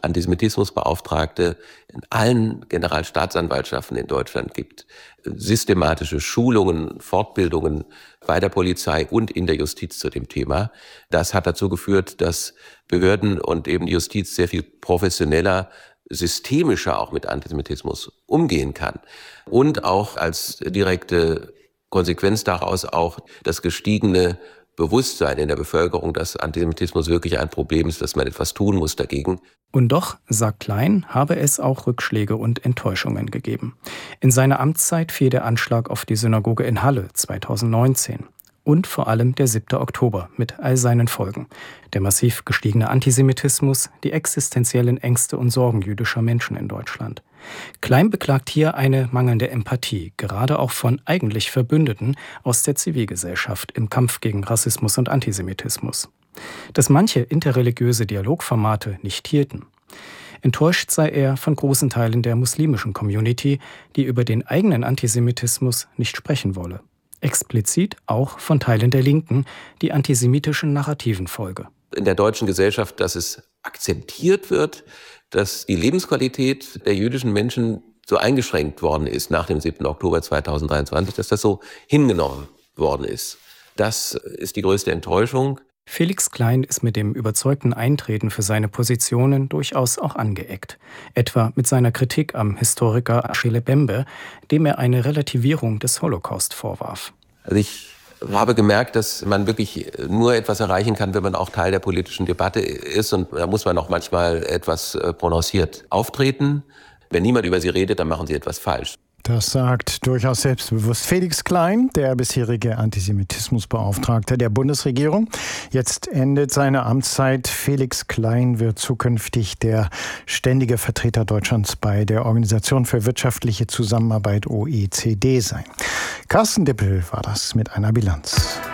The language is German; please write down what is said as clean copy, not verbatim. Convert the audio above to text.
Antisemitismusbeauftragte in allen Generalstaatsanwaltschaften in Deutschland gibt. Systematische Schulungen, Fortbildungen bei der Polizei und in der Justiz zu dem Thema. Das hat dazu geführt, dass Behörden und eben die Justiz sehr viel professioneller, systemischer auch mit Antisemitismus umgehen kann. Und auch als direkte Konsequenz daraus auch das gestiegene Bewusstsein in der Bevölkerung, dass Antisemitismus wirklich ein Problem ist, dass man etwas tun muss dagegen. Und doch, sagt Klein, habe es auch Rückschläge und Enttäuschungen gegeben. In seiner Amtszeit fiel der Anschlag auf die Synagoge in Halle 2019. Und vor allem der 7. Oktober mit all seinen Folgen. Der massiv gestiegene Antisemitismus, die existenziellen Ängste und Sorgen jüdischer Menschen in Deutschland. Klein beklagt hier eine mangelnde Empathie, gerade auch von eigentlich Verbündeten aus der Zivilgesellschaft im Kampf gegen Rassismus und Antisemitismus. Dass manche interreligiöse Dialogformate nicht hielten. Enttäuscht sei er von großen Teilen der muslimischen Community, die über den eigenen Antisemitismus nicht sprechen wolle. Explizit auch von Teilen der Linken, die antisemitischen Narrativen folge. In der deutschen Gesellschaft, dass es akzeptiert wird, dass die Lebensqualität der jüdischen Menschen so eingeschränkt worden ist nach dem 7. Oktober 2023, dass das so hingenommen worden ist. Das ist die größte Enttäuschung. Felix Klein ist mit dem überzeugten Eintreten für seine Positionen durchaus auch angeeckt. Etwa mit seiner Kritik am Historiker Achille Bembe, dem er eine Relativierung des Holocaust vorwarf. Also ich habe gemerkt, dass man wirklich nur etwas erreichen kann, wenn man auch Teil der politischen Debatte ist. Und da muss man auch manchmal etwas prononciert auftreten. Wenn niemand über sie redet, dann machen sie etwas falsch. Das sagt durchaus selbstbewusst Felix Klein, der bisherige Antisemitismusbeauftragte der Bundesregierung. Jetzt endet seine Amtszeit. Felix Klein wird zukünftig der ständige Vertreter Deutschlands bei der Organisation für wirtschaftliche Zusammenarbeit OECD sein. Carsten Dippel war das mit einer Bilanz.